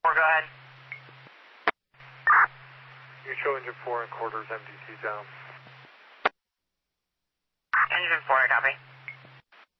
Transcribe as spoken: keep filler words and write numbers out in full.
four, go ahead. Mutual engine four and quarters M D C down. Engine four, copy.